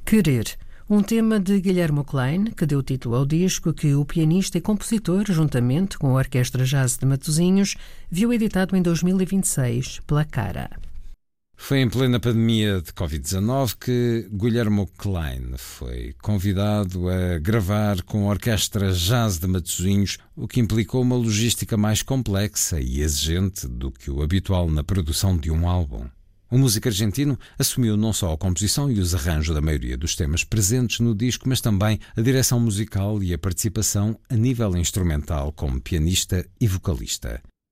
Querer, um tema de Guillermo Klein, que deu título ao disco que o pianista e compositor, juntamente com a Orquestra Jazz de Matosinhos, viu editado em 2026 pela Cara. Foi em plena pandemia de Covid-19 que Guillermo Klein foi convidado a gravar com a Orquestra Jazz de Matosinhos, o que implicou uma logística mais complexa e exigente do que o habitual na produção de um álbum. O músico argentino assumiu não só a composição e os arranjos da maioria dos temas presentes no disco, mas também a direção musical e a participação a nível instrumental como pianista e vocalista.